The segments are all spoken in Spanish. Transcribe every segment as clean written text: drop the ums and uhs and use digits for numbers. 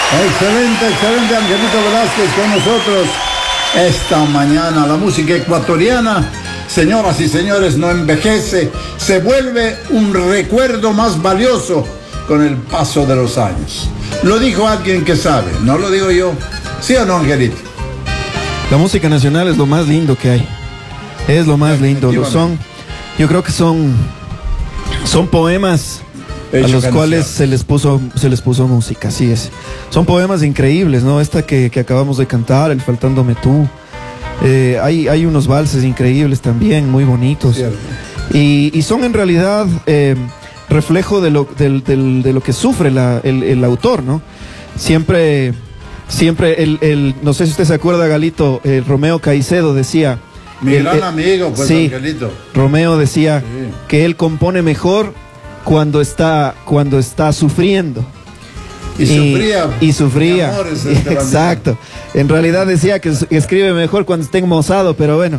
Excelente, excelente, Angelito Velázquez con nosotros esta mañana. La música ecuatoriana, señoras y señores, no envejece, se vuelve un recuerdo más valioso con el paso de los años. Lo dijo alguien que sabe, no lo digo yo. ¿Sí o no, Angelito? La música nacional es lo más lindo que hay. Es lo más lindo. Yo creo que son poemas a los cuales se les puso música, así es. Son poemas increíbles, ¿no? Esta que acabamos de cantar, el Faltándome Tú. Hay unos valses increíbles también, muy bonitos. Y son en realidad reflejo de lo que sufre el autor, ¿no? Siempre no sé si usted se acuerda, Galito, Romeo Caicedo decía... Mi gran amigo, pues, sí, Angelito. Romeo decía que él compone mejor cuando está sufriendo. Y sufría. Exacto. En realidad decía que escribe mejor cuando está enmozado, pero bueno.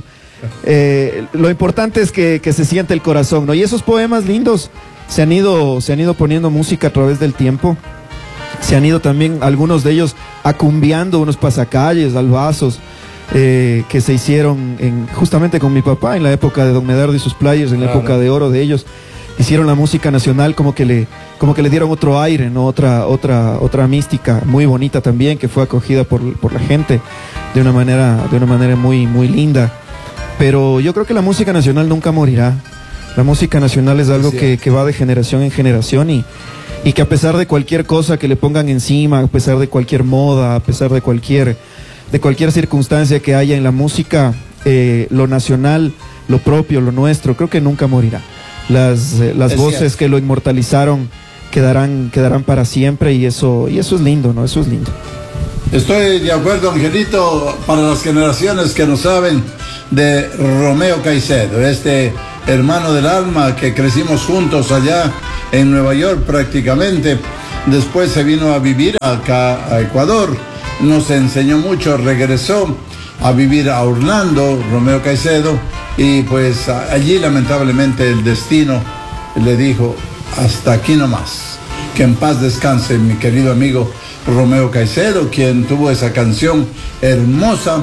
Lo importante es que se siente el corazón, ¿no? Y esos poemas lindos se han ido poniendo música a través del tiempo. Se han ido también, algunos de ellos, acumbiando unos pasacalles, albazos, que se hicieron justamente con mi papá en la época de Don Medardo y sus players, en la época de oro de ellos. Hicieron la música nacional como que le dieron otro aire, ¿no? Otra mística muy bonita también, que fue acogida por la gente de una manera muy, muy linda. Pero yo creo que la música nacional nunca morirá. La música nacional es algo que va de generación en generación y que a pesar de cualquier cosa que le pongan encima, a pesar de cualquier moda, a pesar de cualquier circunstancia que haya en la música, lo nacional, lo propio, lo nuestro, creo que nunca morirá. Las voces que lo inmortalizaron quedarán para siempre, y eso es lindo, ¿no? Eso es lindo. Estoy de acuerdo, Angelito, para las generaciones que no saben de Romeo Caicedo, este hermano del alma que crecimos juntos allá en Nueva York prácticamente. Después se vino a vivir acá a Ecuador, nos enseñó mucho, regresó a vivir a Orlando, Romeo Caicedo, y pues allí lamentablemente el destino le dijo: hasta aquí nomás. Que en paz descanse mi querido amigo Romeo Caicedo, quien tuvo esa canción hermosa,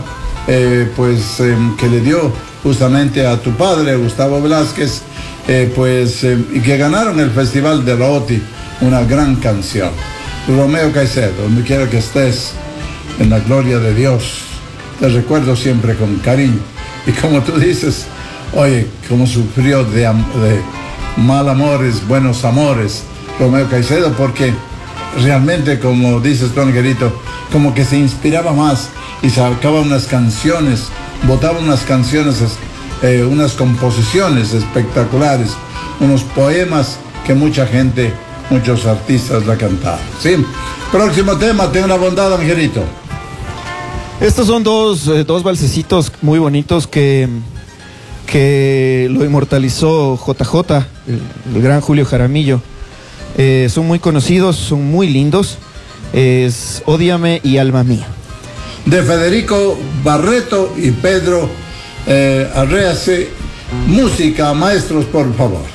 que le dio justamente a tu padre, Gustavo Velázquez, y que ganaron el Festival de la OTI, una gran canción. Romeo Caicedo, donde quiera que estés, en la gloria de Dios, te recuerdo siempre con cariño. Y como tú dices, oye, cómo sufrió de mal amores, buenos amores, Romeo Caicedo, porque realmente, como dices tú, Angelito, como que se inspiraba más y sacaba unas canciones, botaba unas canciones, unas composiciones espectaculares, unos poemas que mucha gente, muchos artistas la cantaban. ¿Sí? Próximo tema, ten la bondad, Angelito. Estos son dos valsecitos muy bonitos que lo inmortalizó JJ, el gran Julio Jaramillo. Son muy conocidos, son muy lindos. Es Ódiame y Alma Mía. De Federico Barreto y Pedro Arreace. Música, maestros, por favor.